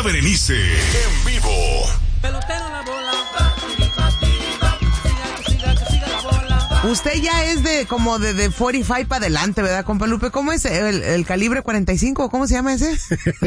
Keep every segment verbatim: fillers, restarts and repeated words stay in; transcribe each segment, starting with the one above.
Laura Berenice, en vivo. Pelotero la bola. Siga, siga, siga la bola. Usted ya es de como de, de cuarenta y cinco para adelante, ¿verdad, compa Lupe? ¿Cómo es el, el calibre cuarenta y cinco? ¿Cómo se llama ese?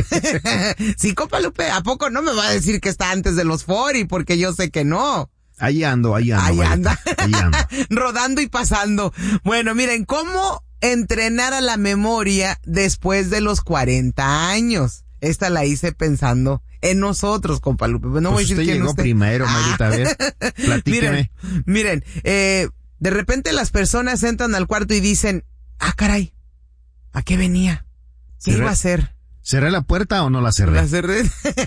Sí, compa Lupe, ¿a poco no me va a decir que está antes de los cuarenta? Porque yo sé que no. Ahí ando, ahí ando. Ahí anda. Ahí ando. Rodando y pasando. Bueno, miren, ¿cómo entrenar a la memoria después de los cuarenta años? Esta la hice pensando en nosotros, compa Lupe. No pues voy a decir usted quién llegó usted. primero, Marita, a ver, platíqueme. Miren, miren, eh, de repente las personas entran al cuarto y dicen, ah, caray, ¿a qué venía? ¿Qué ¿Cerré, iba a hacer? ¿Cerré la puerta o no la cerré? La cerré.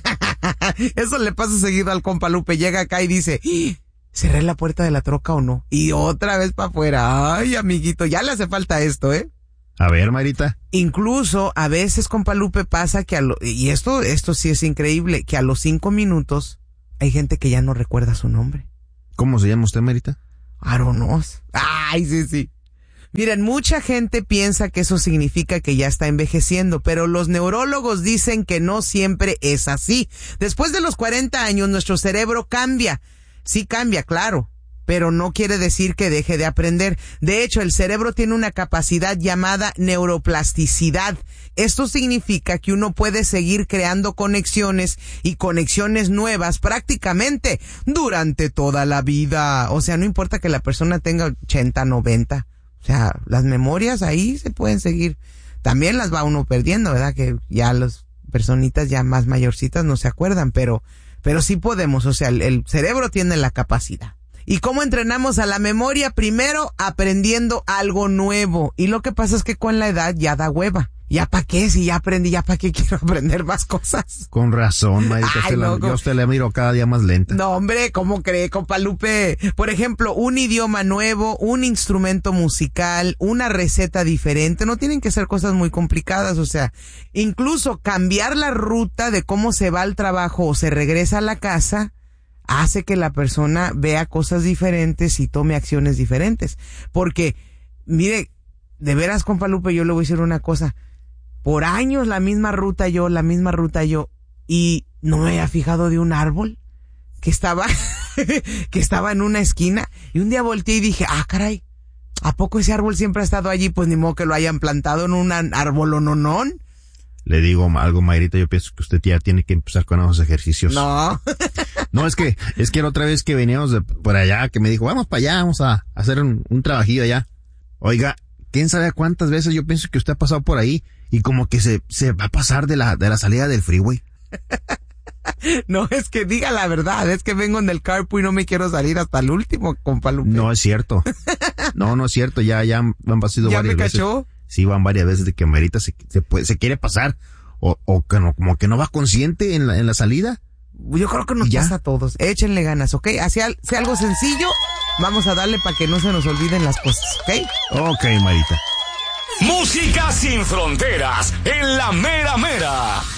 Eso le pasa seguido al compa Lupe. Llega acá y dice, ¿cerré la puerta de la troca o no? Y otra vez para afuera. Ay, amiguito, ya le hace falta esto, ¿eh? A ver, Marita. Incluso a veces, compa Lupe, pasa que a lo, y esto, esto sí es increíble, que a los cinco minutos hay gente que ya no recuerda su nombre. ¿Cómo se llama usted, Marita? Aronos. Ay, sí, sí. Miren, mucha gente piensa que eso significa que ya está envejeciendo, pero los neurólogos dicen que no siempre es así. Después de los cuarenta años, nuestro cerebro cambia. Sí cambia, claro, pero no quiere decir que deje de aprender. De hecho, el cerebro tiene una capacidad llamada neuroplasticidad. Esto significa que uno puede seguir creando conexiones y conexiones nuevas prácticamente durante toda la vida. O sea, no importa que la persona tenga ochenta, noventa. O sea, las memorias ahí se pueden seguir. También las va uno perdiendo, ¿verdad? Que ya las personitas ya más mayorcitas no se acuerdan, pero, pero sí podemos. O sea, el, el cerebro tiene la capacidad. ¿Y cómo entrenamos a la memoria? Primero, aprendiendo algo nuevo. Y lo que pasa es que con la edad ya da hueva. ¿Ya para qué? Si ya aprendí, ¿ya para qué quiero aprender más cosas? Con razón, Marita. Ay, usted la, loco. yo a usted le miro cada día más lenta. No, hombre, ¿cómo cree, compa Lupe? Por ejemplo, un idioma nuevo, un instrumento musical, una receta diferente. No tienen que ser cosas muy complicadas. O sea, incluso cambiar la ruta de cómo se va al trabajo o se regresa a la casa hace que la persona vea cosas diferentes y tome acciones diferentes. Porque, mire, de veras, compa Lupe, yo le voy a decir una cosa. Por años la misma ruta yo, la misma ruta yo, y no me había fijado de un árbol que estaba, que estaba en una esquina, y un día volteé y dije, ah, caray, ¿a poco ese árbol siempre ha estado allí? Pues ni modo que lo hayan plantado en un árbol o nonón. Le digo algo, Mayrita, yo pienso que usted ya tiene que empezar con esos ejercicios. No. No, es que, es que era otra vez que veníamos de por allá, que me dijo, vamos para allá, vamos a hacer un, un trabajillo allá. Oiga, ¿quién sabe cuántas veces yo pienso que usted ha pasado por ahí y como que se, se va a pasar de la, de la salida del freeway? No, es que diga la verdad, es que vengo en el carpool y no me quiero salir hasta el último, compa Lupe. No es cierto. No, no es cierto, ya, ya han pasado ¿Ya varias me veces. cachó? Sí, van varias veces de que Marita se, se puede, se quiere pasar, o, o que no, como que no va consciente en la, en la salida. Yo creo que nos ¿Ya? pasa a todos. Échenle ganas, ¿ok? Hacia, sea algo sencillo, vamos a darle para que no se nos olviden las cosas, ¿ok? Ok, Marita. Música sin fronteras en la mera mera.